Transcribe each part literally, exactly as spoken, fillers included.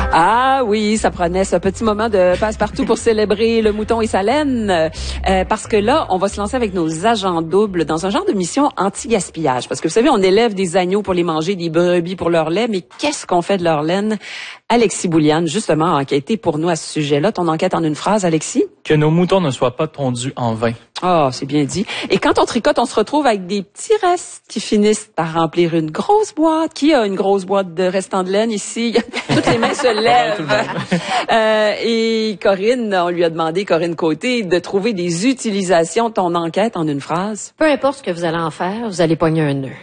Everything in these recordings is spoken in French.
Ah oui, ça prenait ce petit moment de passe-partout pour célébrer le mouton et sa laine. Euh, parce que là, on va se lancer avec nos agents doubles dans un genre de mission anti-gaspillage. Parce que vous savez, on élève des agneaux pour les manger, des brebis pour leur lait, mais qu'est-ce qu'on fait de leur laine? Alexis Bouliane, justement, a enquêté pour nous à ce sujet-là. Ton enquête en une phrase, Alexis? Que nos moutons ne soient pas tondus en vain. Ah, oh, c'est bien dit. Et quand on tricote, on se retrouve avec des petits restes qui finissent par remplir une grosse boîte. Qui a une grosse boîte de restants de laine ici? Toutes les mains se lèvent. euh, et Corinne, on lui a demandé, Corinne Côté, de trouver des utilisations de ton enquête en une phrase. Peu importe ce que vous allez en faire, vous allez pogner un nœud.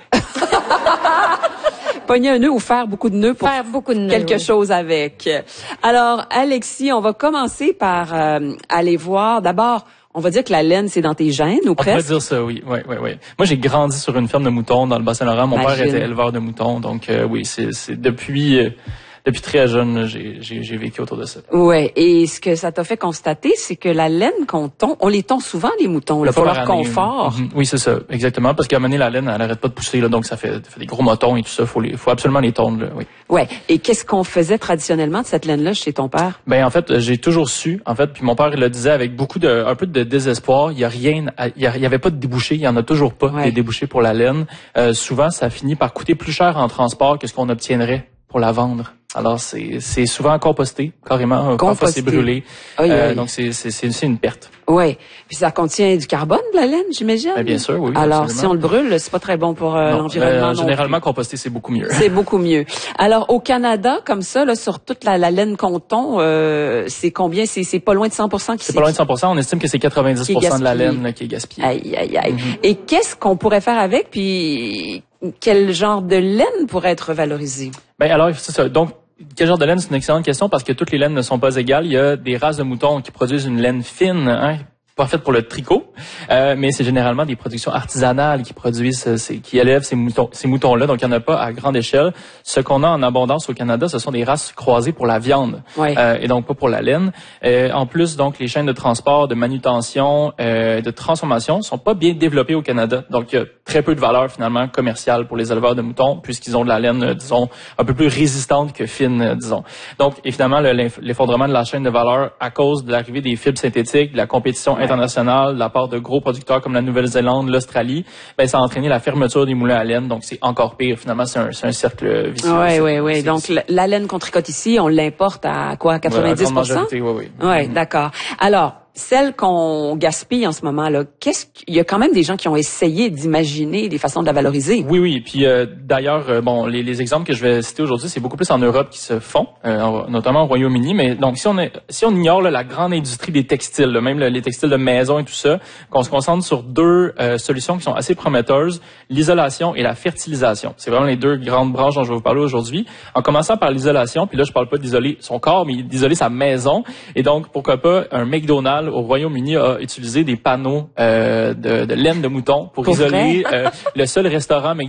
Pogner un nœud ou faire beaucoup de nœuds pour faire beaucoup de nœuds, quelque oui. chose avec. Alors, Alexis, on va commencer par euh, aller voir d'abord. On va dire que la laine, c'est dans tes gènes, ou presque? On peut dire ça, oui. oui, oui, oui. Moi, j'ai grandi sur une ferme de moutons dans le Bas-Saint-Laurent. Mon Imagine. père était éleveur de moutons. Donc, euh, oui, c'est, c'est depuis... Euh, Depuis très jeune, j'ai, j'ai, j'ai vécu autour de ça. Ouais. Et ce que ça t'a fait constater, c'est que la laine qu'on tond, on les tond souvent, les moutons, là, pour leur année, confort. Mm-hmm. Oui, c'est ça, exactement. Parce qu'à un moment donné, la laine, elle arrête pas de pousser, là, donc ça fait, ça fait des gros motons et tout ça. Faut les, faut absolument les tondre, là, oui. Ouais. Et qu'est-ce qu'on faisait traditionnellement de cette laine-là chez ton père? Ben, en fait, j'ai toujours su, en fait, puis mon père, il le disait avec beaucoup de, un peu de désespoir. Il y a rien, il y, a, il y avait pas de débouchés. Il y en a toujours pas, ouais. Des débouchés pour la laine. Euh, souvent, ça finit par coûter plus cher en transport que ce qu'on obtiendrait pour la vendre. Alors, c'est, c'est souvent composté, carrément. Parfois, c'est brûlé. Oui, euh, oui. Donc, c'est, c'est, c'est, c'est une perte. Oui. Puis ça contient du carbone, la laine, j'imagine? Ben, bien sûr, oui. Alors, absolument. si on le brûle, c'est pas très bon pour euh, non, l'environnement. Euh, généralement, composté, c'est beaucoup mieux. C'est beaucoup mieux. Alors, au Canada, comme ça, là, sur toute la, la laine qu'on tond, euh, c'est combien? C'est, c'est pas loin de cent pour cent qui C'est pas loin de cent pour cent. On estime que c'est quatre-vingt-dix pour cent de la laine là, qui est gaspillée. Aïe, aïe, aïe. Mm-hmm. Et qu'est-ce qu'on pourrait faire avec? Puis, quel genre de laine pourrait être valorisé? Ben, alors, c'est ça. Donc, quel genre de laine? C'est une excellente question parce que toutes les laines ne sont pas égales. Il y a des races de moutons qui produisent une laine fine, hein, pas faite pour le tricot, euh, mais c'est généralement des productions artisanales qui produisent, c'est, qui élèvent ces moutons, ces moutons-là. Donc, il n'y en a pas à grande échelle. Ce qu'on a en abondance au Canada, ce sont des races croisées pour la viande, ouais. euh, et donc pas pour la laine. Euh, en plus, donc, les chaînes de transport, de manutention, euh, de transformation sont pas bien développées au Canada. Donc, il y a très peu de valeur finalement commerciale pour les éleveurs de moutons, puisqu'ils ont de la laine, euh, disons, un peu plus résistante que fine, euh, disons. Donc, évidemment, le, l'effondrement de la chaîne de valeur à cause de l'arrivée des fibres synthétiques, de la compétition internationale, de la part de gros producteurs comme la Nouvelle-Zélande, l'Australie, ben ça a entraîné la fermeture des moulins à laine. Donc c'est encore pire. Finalement, c'est un, c'est un cercle vicieux. Oui, oui, oui. Donc la, la laine qu'on tricote ici, on l'importe à quoi, quatre-vingt-dix pour cent? Oui, oui. Oui, d'accord. Alors, celle qu'on gaspille en ce moment-là, qu'est-ce qu'il y a quand même des gens qui ont essayé d'imaginer des façons de la valoriser. Oui, oui. Puis euh, d'ailleurs, euh, bon, les, les exemples que je vais citer aujourd'hui, c'est beaucoup plus en Europe qui se font, euh, notamment au Royaume-Uni. Mais donc, si on est, si on ignore là, la grande industrie des textiles, là, même là, les textiles de maison et tout ça, qu'on se concentre sur deux euh, solutions qui sont assez prometteuses, l'isolation et la fertilisation. C'est vraiment les deux grandes branches dont je vais vous parler aujourd'hui. En commençant par l'isolation, puis là, je parle pas d'isoler son corps, mais d'isoler sa maison. Et donc, pourquoi pas un McDonald's au Royaume-Uni a utilisé des panneaux euh, de, de laine de mouton pour, pour isoler euh, le seul restaurant